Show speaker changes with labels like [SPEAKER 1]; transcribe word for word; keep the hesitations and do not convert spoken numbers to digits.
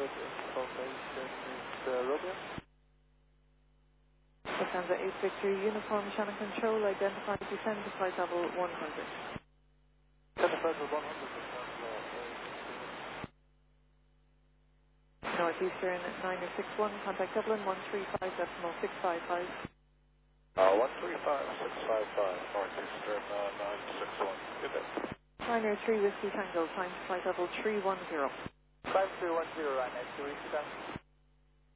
[SPEAKER 1] good information is uh, Romeo.
[SPEAKER 2] Lufthansa eight Victory, uniform Shannon Control, identified descend to flight level one hundred.
[SPEAKER 1] Send the flight level one hundred.
[SPEAKER 2] Northeastern nine six one, contact Dublin one three five decimal six five five.
[SPEAKER 1] Uh, one three five six five five, Northeastern uh, nine six one. Good day.
[SPEAKER 2] Ryanair three Whiskey Tango, climb to flight level three one zero.
[SPEAKER 1] five three one zero, Ryanair three Whiskey Tango.